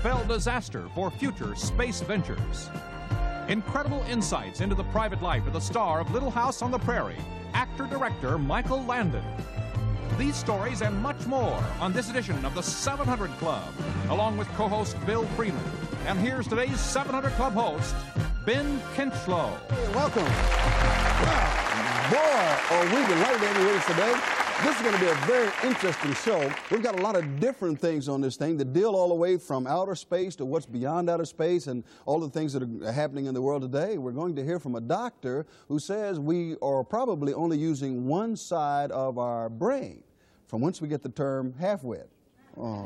spell disaster for future space ventures. Incredible insights into the private life of the star of Little House on the Prairie, actor-director Michael Landon. These stories and much more on this edition of the 700 Club, along with co-host Bill Freeman. And here's today's 700 Club host, Ben Kinchlow. Hey, welcome. Wow, boy, are we delighted to have you with us today. This is going to be a very interesting show. We've got a lot of different things on this thing that deal all the way from outer space to what's beyond outer space and all the things that are happening in the world today. We're going to hear from a doctor who says we are probably only using one side of our brain, from whence we get the term half-wit. Oh.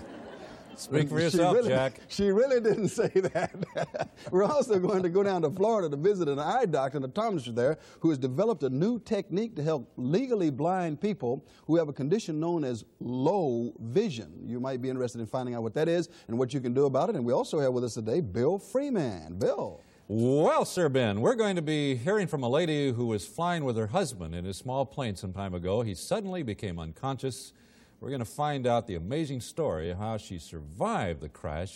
Speak for yourself, Jack. She really didn't say that. We're also going to go down to Florida to visit an eye doctor, an optometrist there, who has developed a new technique to help legally blind people who have a condition known as low vision. You might be interested in finding out what that is and what you can do about it. And we also have with us today Bill Freeman. Bill. Well, Sir Ben, we're going to be hearing from a lady who was flying with her husband in his small plane some time ago. He suddenly became unconscious. We're going to find out the amazing story of how she survived the crash.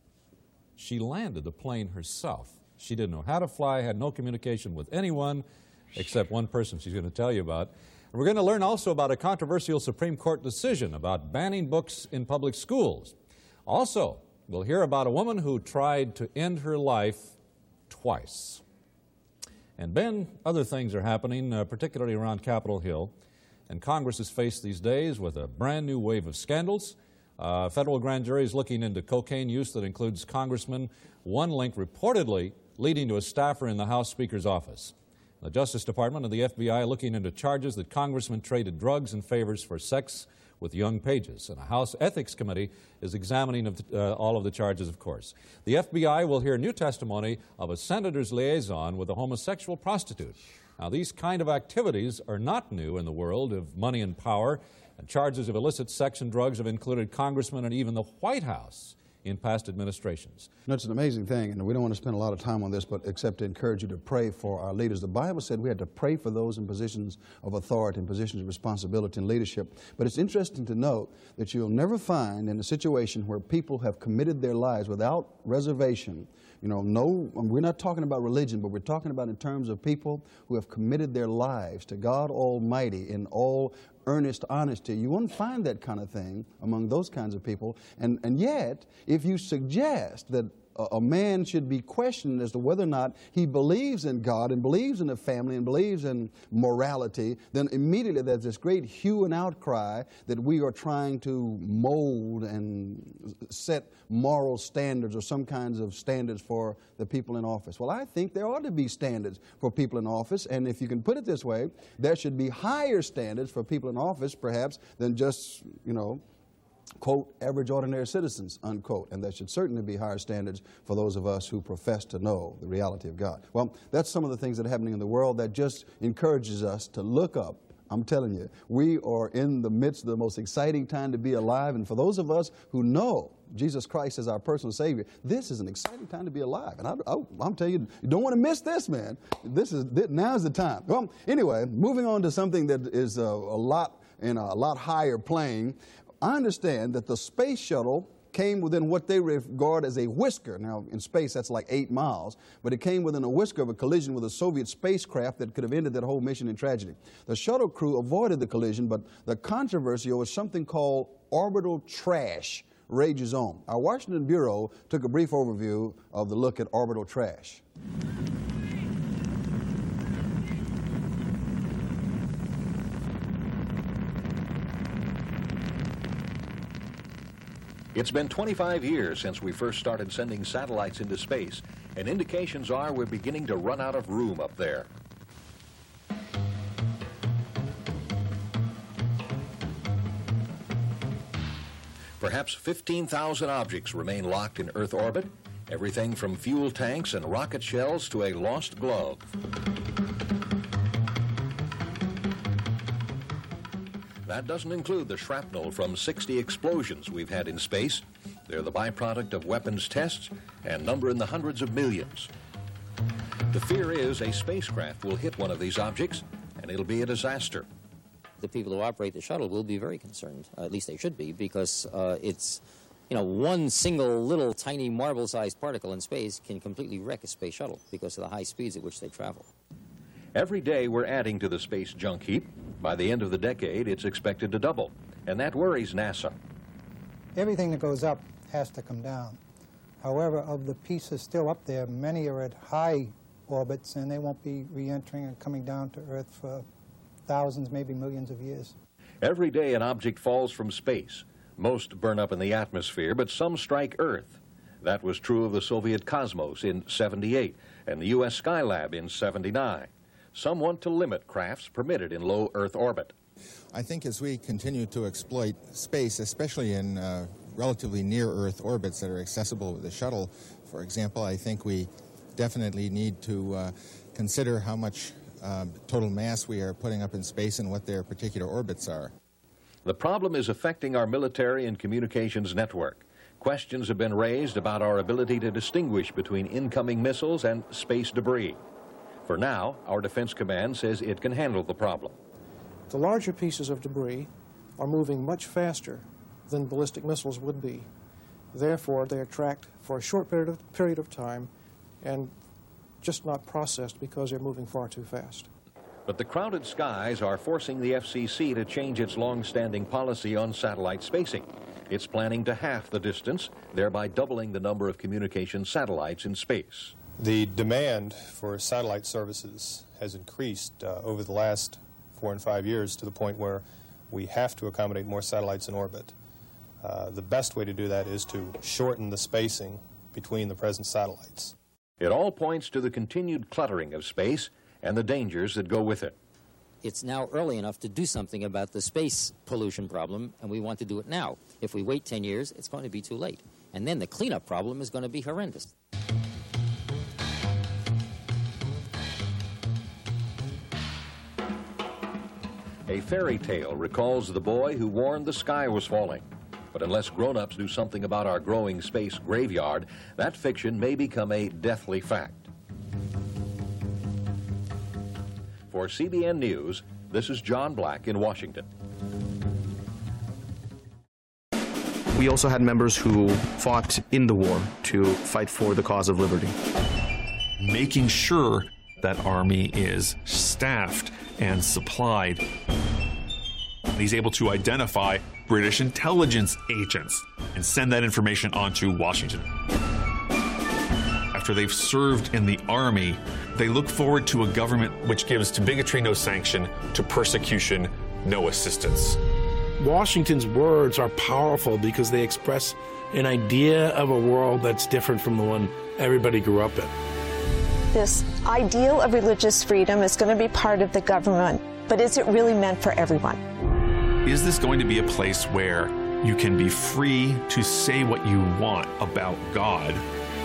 She landed the plane herself. She didn't know how to fly, had no communication with anyone except one person she's going to tell you about. And we're going to learn also about a controversial Supreme Court decision about banning books in public schools. Also, we'll hear about a woman who tried to end her life twice. And Ben, other things are happening, particularly around Capitol Hill. And Congress is faced these days with a brand new wave of scandals. Federal grand jury is looking into cocaine use that includes Congressman, one link reportedly leading to a staffer in the House Speaker's office. The Justice Department and the FBI looking into charges that Congressman traded drugs and favors for sex with young pages. And a House Ethics Committee is examining all of the charges, of course. The FBI will hear new testimony of a senator's liaison with a homosexual prostitute. Now, these kind of activities are not new in the world of money and power, and charges of illicit sex and drugs have included congressmen and even the White House in past administrations. It's an amazing thing, and we don't want to spend a lot of time on this, but except to encourage you to pray for our leaders. The Bible said we had to pray for those in positions of authority and positions of responsibility and leadership. But it's interesting to note that you'll never find in a situation where people have committed their lives without reservation. You know, we're not talking about religion, but we're talking about in terms of people who have committed their lives to God Almighty in all earnest honesty. You won't find that kind of thing among those kinds of people. And yet, if you suggest that a man should be questioned as to whether or not he believes in God and believes in the family and believes in morality, then immediately there's this great hue and outcry that we are trying to mold and set moral standards or some kinds of standards for the people in office. Well, I think there ought to be standards for people in office, and if you can put it this way, there should be higher standards for people in office, perhaps, than just, you know, quote, average ordinary citizens, unquote. And there should certainly be higher standards for those of us who profess to know the reality of God. Well, that's some of the things that are happening in the world that just encourages us to look up. I'm telling you, we are in the midst of the most exciting time to be alive. And for those of us who know Jesus Christ as our personal Savior, this is an exciting time to be alive. And I'm telling you, you don't want to miss this, man. Now's the time. Well, anyway, moving on to something that is a lot higher plane. I understand that the space shuttle came within what they regard as a whisker. Now, in space, that's like 8 miles, but it came within a whisker of a collision with a Soviet spacecraft that could have ended that whole mission in tragedy. The shuttle crew avoided the collision, but the controversy over something called orbital trash rages on. Our Washington Bureau took a brief overview of the look at orbital trash. It's been 25 years since we first started sending satellites into space, and indications are we're beginning to run out of room up there. Perhaps 15,000 objects remain locked in Earth orbit, everything from fuel tanks and rocket shells to a lost glove. That doesn't include the shrapnel from 60 explosions we've had in space. They're the byproduct of weapons tests and number in the hundreds of millions. The fear is a spacecraft will hit one of these objects and it'll be a disaster. The people who operate the shuttle will be very concerned, at least they should be, because it's You know, one single little tiny marble-sized particle in space can completely wreck a space shuttle because of the high speeds at which they travel. Every day we're adding to the space junk heap. By the end of the decade, it's expected to double, and that worries NASA. Everything that goes up has to come down. However, of the pieces still up there, many are at high orbits, and they won't be re-entering and coming down to Earth for thousands, maybe millions of years. Every day an object falls from space. Most burn up in the atmosphere, but some strike Earth. That was true of the Soviet Cosmos in '78 and the U.S. Skylab in '79. Some want to limit crafts permitted in low Earth orbit. I think as we continue to exploit space, especially in relatively near-Earth orbits that are accessible with the shuttle, for example, I think we definitely need to consider how much total mass we are putting up in space and what their particular orbits are. The problem is affecting our military and communications network. Questions have been raised about our ability to distinguish between incoming missiles and space debris. For now, our Defense Command says it can handle the problem. The larger pieces of debris are moving much faster than ballistic missiles would be. Therefore, they are tracked for a short period of time and just not processed because they're moving far too fast. But the crowded skies are forcing the FCC to change its long-standing policy on satellite spacing. It's planning to halve the distance, thereby doubling the number of communication satellites in space. The demand for satellite services has increased over the last 4 and 5 years to the point where we have to accommodate more satellites in orbit. The best way to do that is to shorten the spacing between the present satellites. It all points to the continued cluttering of space and the dangers that go with it. It's now early enough to do something about the space pollution problem, and we want to do it now. If we wait 10 years, it's going to be too late. And then the cleanup problem is going to be horrendous. A fairy tale recalls the boy who warned the sky was falling. But unless grown-ups do something about our growing space graveyard, that fiction may become a deathly fact. For CBN News, this is John Black in Washington. We also had members who fought in the war to fight for the cause of liberty. Making sure that Army is staffed and supplied. He's able to identify British intelligence agents and send that information on to Washington. After they've served in the Army, they look forward to a government which gives to bigotry no sanction, to persecution no assistance. Washington's words are powerful because they express an idea of a world that's different from the one everybody grew up in. This ideal of religious freedom is going to be part of the government, but is it really meant for everyone? Is this going to be a place where you can be free to say what you want about God?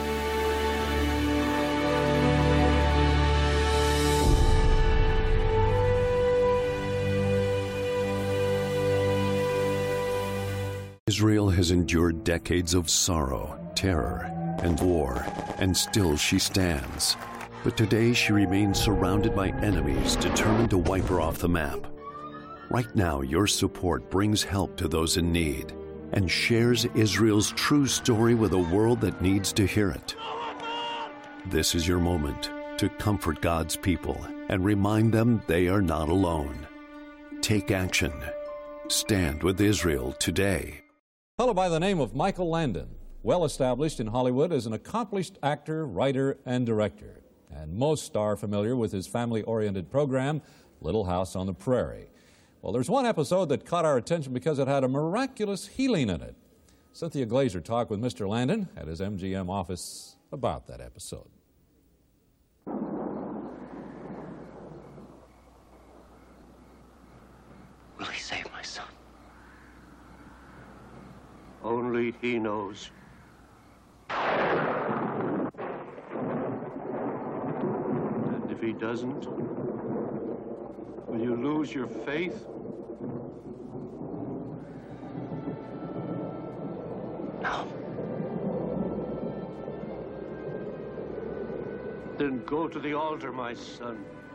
Israel has endured decades of sorrow, terror, and war, and still she stands. But today she remains surrounded by enemies determined to wipe her off the map. Right now, your support brings help to those in need and shares Israel's true story with a world that needs to hear it. This is your moment to comfort God's people and remind them they are not alone. Take action. Stand with Israel today. A fellow by the name of Michael Landon, well established in Hollywood as an accomplished actor, writer, and director. And most are familiar with his family-oriented program, Little House on the Prairie. Well, there's one episode that caught our attention because it had a miraculous healing in it. Cynthia Glazer talked with Mr. Landon at his MGM office about that episode. Will he save my son? Only he knows. And if he doesn't, will you lose your faith? No. Then go to the altar, my son.